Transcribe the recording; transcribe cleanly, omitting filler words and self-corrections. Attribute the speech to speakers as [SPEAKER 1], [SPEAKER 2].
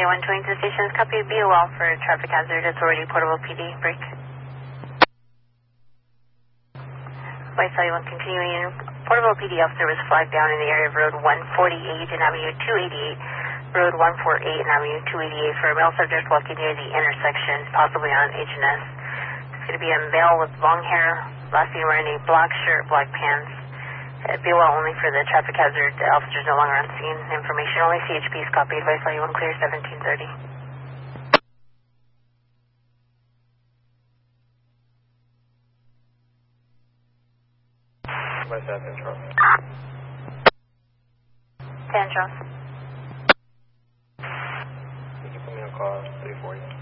[SPEAKER 1] 120 to the stations. Copy. BOL for traffic hazard. Authority Portable PD. Break. White Sally 1 continuing. Portable PD officer was flagged down in the area of Road 148 and Avenue 288. Road 148 and Avenue 288 for a male subject walking near the intersection, possibly on H&S. It's going to be a male with long hair, last seen wearing a black shirt, black pants. BOL only for the traffic hazard. The officer's no longer on scene. Information only. CHP is copied. White Sally 1 clear 1730.
[SPEAKER 2] What's that, Central?
[SPEAKER 1] Central.
[SPEAKER 2] Could you put me on call 340?